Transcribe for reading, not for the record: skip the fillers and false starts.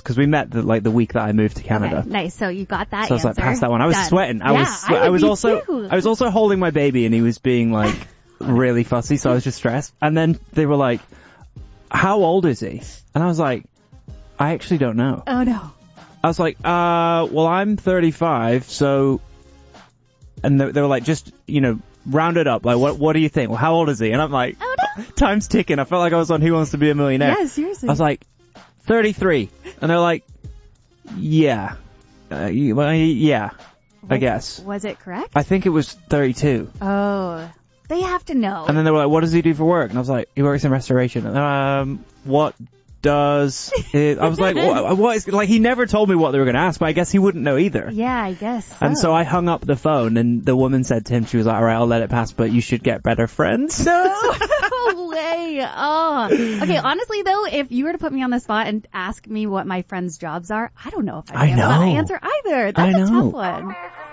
because we met the week that I moved to Canada. Okay, nice. So you got that So I was answer. like, past that one. I was Done. sweating. I was also holding my baby, and he was being like really fussy, so I was just stressed. And then they were like, how old is he? And I was like, I actually don't know. Oh no. I was like, well, I'm 35, so, and they were like, just, round it up. Like, what do you think? Well, how old is he? And I'm like, oh no. Time's ticking. I felt like I was on Who Wants to Be a Millionaire. Yeah, seriously. I was like, 33. And they're like, yeah. Yeah, I guess. Was it correct? I think it was 32. Oh, they have to know. And then they were like, what does he do for work? And I was like, he works in restoration. What does it? I was like, what is, like, he never told me what they were going to ask, but I guess he wouldn't know either. Yeah, I guess so. And so I hung up the phone, and the woman said to him, she was like, all right, I'll let it pass, but you should get better friends. No way. Oh. Okay, honestly though, if you were to put me on the spot and ask me what my friends' jobs are, I don't know if I'd be able to answer either. That's a tough one.